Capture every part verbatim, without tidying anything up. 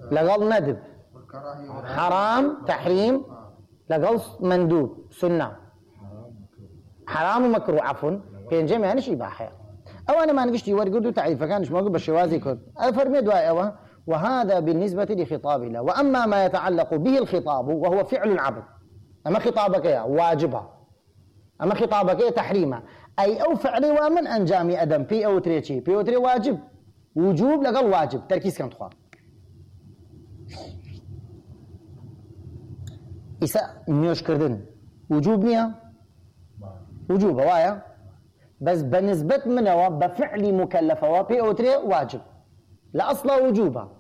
لقال ندب حرام تحريم لقال مندوب سنة حرام ومكروه عفوا بين جميع نش إباحة أو أنا ما نقشتي ورقد تعريف كانش موجود بالشوازي كرد أفرمي دواء وهذا بالنسبة لخطاب الله. وأما ما يتعلق به الخطاب وهو فعل العبد أما خطابك يا واجبها أما خطابك يا تحريمها أي أو فعلي ومن أنجامي أدم بي أو تريتشي بي أو تري واجب وجوب لقال واجب تركيز كم تخوار إساء نيوش كردن وجوب نيا وجوب وايا بس بنسبة منه بفعل مكلفة وبي أو تري واجب لا أصلا وجوبها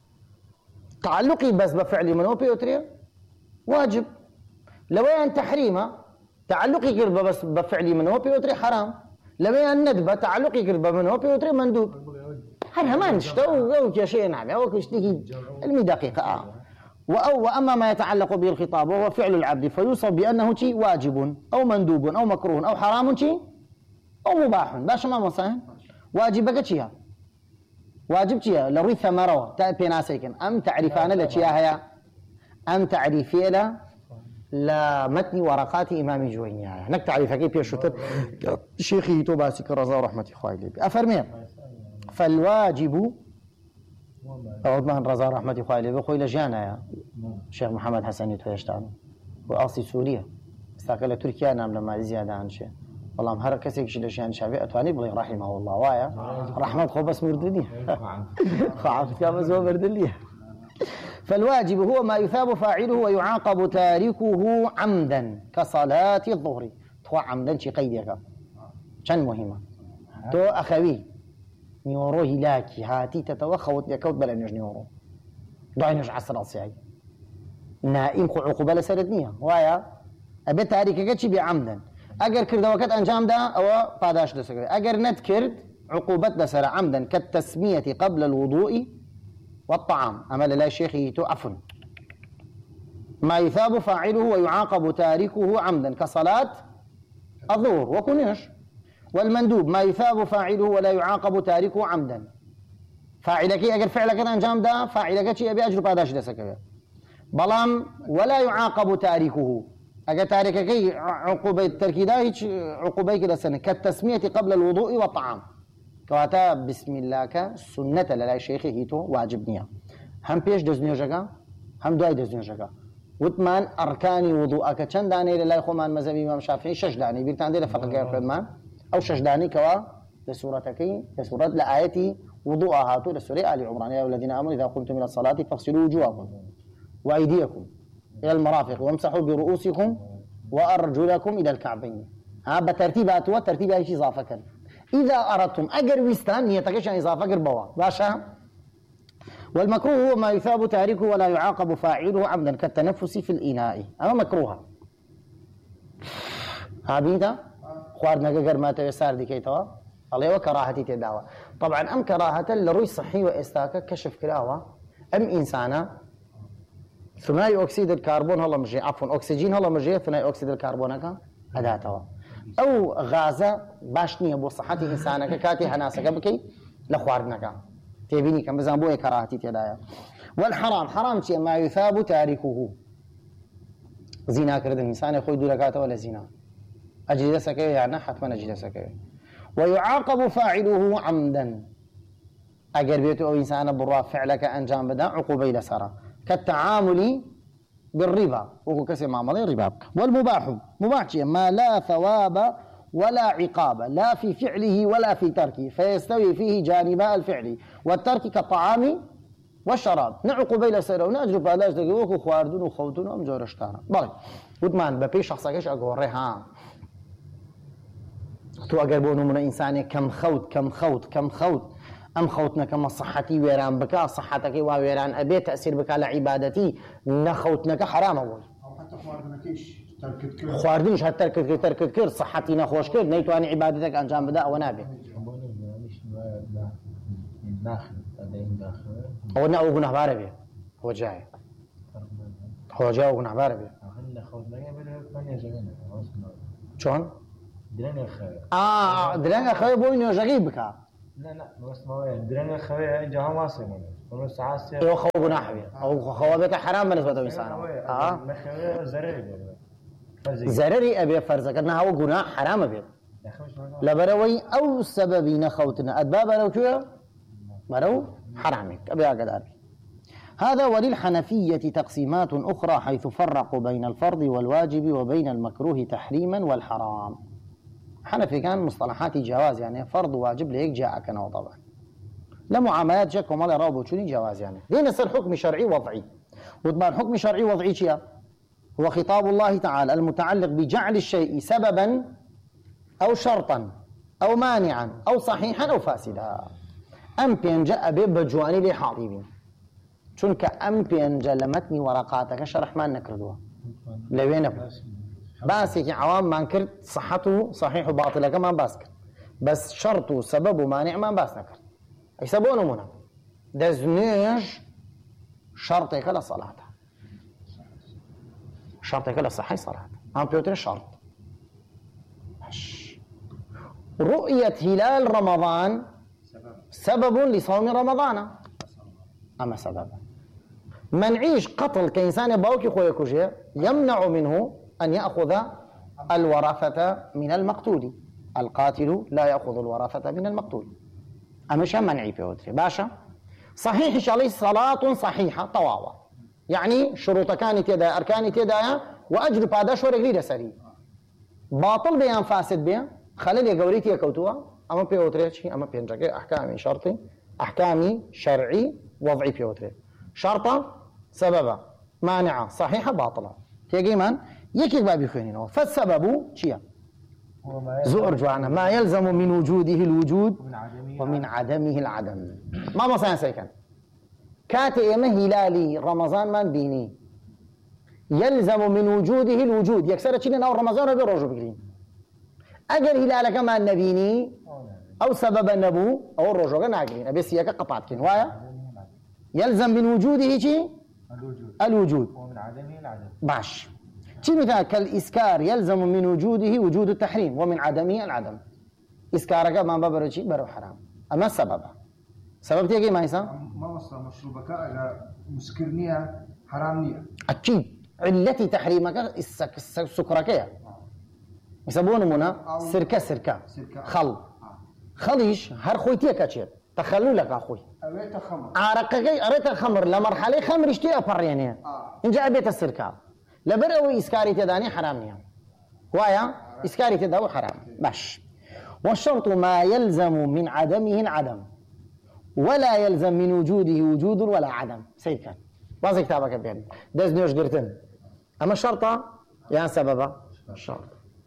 تعلقي بس بفعل منه بي أو تري واجب لو أن تحريمه تعلقي قرب بس بفعل منه بي أو تري حرام لو أن ندبه تعلقي قرب منه بي أو تري مندوب هذا ما نشتو أو كشيء نعم أو كشتي علمي دقيقة آه. وأو وأما ما يتعلق به الخطاب وهو فعل العبد فيوصف بأنه شيء واجب أو مندوب أو مكروه أو حرام شيء أو مباح باش ما مصان واجبك شيء واجب شيء لروي ثمرة تأتي ناسيكن أم تعرفان لشيء هيا أم تعرفي له لا متن ورقات إمام جوينيا هناك تعريف كيف يشوتر شيخي توباسك رضا ورحمة إخوائي أفرمي فالواجب عثمان رضا رحمة إخوائي بخوي لجانا يا شيخ محمد حسني تويشتان وأصلي سوريا استقل تركيا نام لما زيادة عن شيء والله مهر كسيك شلشان شعبي أتواني بلي رحمه الله وايا رحمة خو بس مرددي خعفت كا بس هو مرددي فالواجب هو ما يثاب فاعله ويعاقب تاركه عمدا كصلاة الظهر تو عمدا شي قيدك كان مهمة تو أخوي نيورو هلاكي هاتي تتوخوت لكوت بلا نيوش نيورو دعي نيوش عصر الصيعي نائم خو عقوبة لسردنيها وايا أبي تاركك شي بعمدا أجر كرد وقت أنجام ده أو باداش دسكر أجر نت كرد عقوبة دسر عمدا كالتسمية قبل الوضوء والطعام أما لا شيخي تعفن ما يثاب فاعله ويعاقب تاركه عمدا كصلاة الظهر وكنيش والمندوب ما يثاب فاعله ولا يعاقب تاركه عمدا فاعلك أجر فعلك أنجام ده فاعلك شيء أبي أجر باداش دسكر بلام ولا يعاقب تاركه أجا تاركك عقوبة التركيدة هيك عقوبة كده سنة كالتسمية قبل الوضوء والطعام كواتا بسم الله كسنة للا شيخي هيتو واجبنيا هم بيش دزنيو جاكا هم دواي دزنيو جاكا وثمان أركاني وضوءك چند داني لله خمان مذهب إمام شافعي شش داني بيرتان دي لفقه كيف أو شش داني كوا لسورتك لسورة لآيتي وضوءها هاتو لسورة آل عمران يا الذين آمنوا إذا قمتم إلى الصلاة فاغسلوا وجوهكم وأيديكم إلى المرافق وامسحوا برؤوسكم وأرجلكم إلى الكعبين ها بترتيبات وترتيب أي شيء إضافة كان إذا أردتم أجر ويستان نيتكش أن إضافة قربوا باشا والمكروه هو ما يثاب تاركه ولا يعاقب فاعله عمدا كالتنفس في الإناء أما مكروها هابيدا خواردنا قر ما تيسار دي كيتوا الله وكراهتي تداوى طبعا أم كراهة لروي صحي وإستاك كشف كراوة أم إنسانا ثنائي أكسيد الكربون هلا مجي عفوا أكسجين هلا مجي ثنائي أكسيد الكربون كا أداتوا أو غازة باشنية بو صحتي إنسانك كاتي هناسك بكي لخواردنك تبيني كم بزنبوه كراهتي تدايا والحرام حرام شيء ما يثاب تاركه زنا كرد الإنسان يخوي دولكاته ولا زنا أجلد سكيه يعني حتما أجلد سكيه ويعاقب فاعله عمدا أجر بيته أو إنسان برا فعلك أنجام بدا عقوبة إلى سرى كالتعامل بالربا وكسر معاملة ربا والمباح مباح شيء ما لا ثواب ولا عقاب لا في فعله ولا في تركه فيستوي فيه جانبا الفعل والترك كالطعام والشراب نعقوبة إلى سرى ونأجر باداش دقيقوك وخواردون وخوتون ومجورشتانا بلي ودمان ببي شخصكش أقوريها تو أقر بونو من إنساني كم خوت كم خوت كم خوت أم خوتنا كما صحتي ويران بكا صحتك ويران أبي تأثير بكا لعبادتي نخوتنك حرام أول أو حتى خواردنكيش تركت كر خواردنش حتى تركت تركت كر صحتي نخوش كر نيتو أن عبادتك أنجام بدا ونابي هو نا أو جناح باربي هو جاي هو جاي أو جناح باربي شون؟ آه درنگ خوي بوينو جاي بكا لا لا بس ما هو درنگ خوي جهان واسه منه ايوه خو جناح بيه او خوابك حرام بالنسبه للانسان اه زرري ابي فرزك انها هو جناح حرام بيه لبروي او سبب نخوتنا ادباب لو شو مرو حرامك ابي اقدر هذا. وللحنفية تقسيمات أخرى حيث فرقوا بين الفرض والواجب وبين المكروه تحريما والحرام. حنفي كان مصطلحات جواز يعني فرض واجب ليك جاء كنا طبعا لمعاملات جاك وما رابو شوني جواز يعني لين يصير حكم شرعي وضعي وطبعا حكم شرعي وضعي شيء هو خطاب الله تعالى المتعلق بجعل الشيء سببا أو شرطا أو مانعا أو صحيحا أو فاسدا. أم بينجأ بجواني لي حاضرين چونکە ئەم پێنجە لە مەتنی وەرەقاتەکە شەرحمان نەکردووە لەوێ نەبوو باسێکی عەواممان کرد صحەت و صحیح و باطلەکەمان باس کرد بەس شەرط و سەبەب و مانیعمان باس نەکرد. ئەیسا بۆ نمونە دەستنوێژ شەرتێکە لە سەڵاتە شەرتێکە لە صحەی سەڵاتە ئەم پێوترێ شەرت. رؤية هلال رمضان سبب لصوم رمضان أما سبب منعيش قتل كإنسان باوكي خويا كوجي يمنع منه أن يأخذ الوراثة من المقتول. القاتل لا يأخذ الوراثة من المقتول أما شا منعي في أدري باشا صحيح إن شاء الله صلاة صحيحة طواوة يعني شروط كانت يدا أركان يدا وأجر بعد شهر غير سري باطل بيان فاسد بيان خلل يقوليتي يكوتوا أما في أدري أما بينجا أحكامي شرطي أحكامي شرعي وضعي بيوتري شرطة سببة مانعة صحيحة باطلة تيجي من يكيك بابي خوينينه فالسبب شيء زور جوانا ما يلزم من وجوده الوجود ومن عدمه العدم. ما مثلا سيكن كاتئ هلالي رمضان من بيني يلزم من وجوده الوجود يكسر تشيلنا أو رمضان بروجو بقرين أجر هلالك ما النبيني أو سبب النبو أو الرجوع ناقلين أبي سياك قطعت كن وايا يلزم من وجوده شيء الوجود الوجود ومن عدمه العدم باش شي مثال كالإسكار يلزم من وجوده وجود التحريم ومن عدمه العدم. إسكارك ما ببرو شيء برو حرام أما السبب سبب تيجي ما يسا ما وصل مشروبك على مسكرنية حرامنية أكيد علتي تحريمك السكركية يسمونه منا سركة سركة خل خليش هر خويتي كاتشير تخلو لك اخوي أريت خمر عرقكي أريت الخمر لمرحله خمر اشتي ابريني آه. ان جاء بيت السركه لبرو اسكاري تداني حرامني وايا اسكاري تداو حرام باش. والشرط ما يلزم من عدمه العدم ولا يلزم من وجوده وجود ولا عدم سيكن باز كتابك بين دزنيوش قرتن اما الشرطه يا سببه الشرط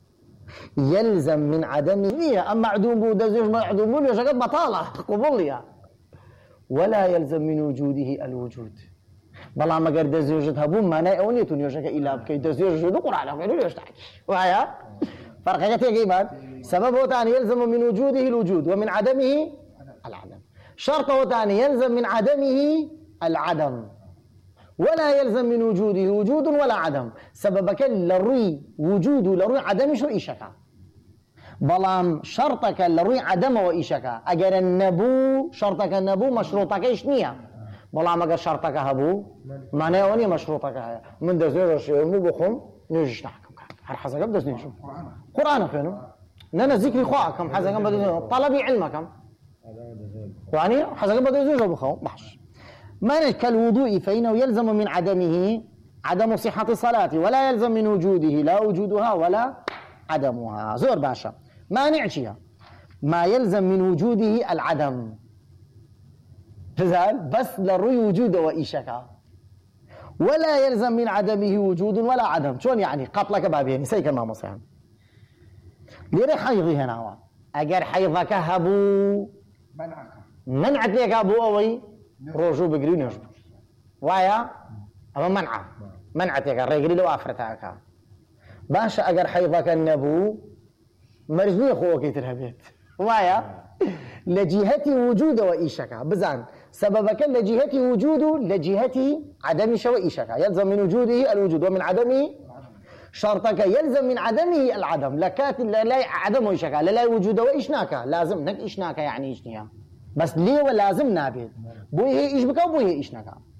يلزم من عدمه أما معدوم بودزوج معدوم بودزوج شقد بطالة قبول لي ولا يلزم من وجوده الوجود بلا ما قرد دزوج هبون ما نايوني تنيوشك إلا بكي دزوج جودو قرآن وقالوا ليش تحكي وهيا فرقك تيجي سببه ثاني يلزم من وجوده الوجود ومن عدمه العدم. شرطه ثاني يلزم من عدمه العدم ولا يلزم من وجوده وجود ولا عدم. سببك لروي وجود لروي عدم شو إيشكا بلام شرطك لروي عدم وإيشكا أجر النبو شرطك النبو مشروطك إيش نية بلام أجر شرطك هبو ما نيوني مشروطك هيا من دزنيش شيء مو بخم نيجي نحكم هر حسب قبل دزنيش قرآن فينو ننا ذكر خواكم حسب قبل دزنيش طلبي علمكم يعني حسب قبل دزنيش بخم بحش ما كالوضوء فإنه يلزم من عدمه عدم صحة الصلاة ولا يلزم من وجوده لا وجودها ولا عدمها. زور باشا ما نعشيها ما يلزم من وجوده العدم تزال بس للروي وجوده وإيشكا ولا يلزم من عدمه وجود ولا عدم. شون يعني قتلك بابين سيك ما مصيحا ليري حيضي هنا أجر حيضك هبو منعك منعت ليك أبو أوي روجو بقرين يجبر وايا أما منعه منعت يا رجلي لو أفرتها باشا أجر حيضك النبو مرجني أخوك يترهبيت وايا لجهة وجود وإيشك بزان سببك لجهة وجود لجهة عدم وإيشك يلزم من وجوده الوجود ومن عدمه شرطك يلزم من عدمه العدم لكات لا عدم وإيشك لا لا وجود وإيشناك لازم نك إيشناك يعني إيشنيا بس ليه ولازم نابێت بۆی هەیە ئیش بکە و بۆی هەیە ئیش نەکە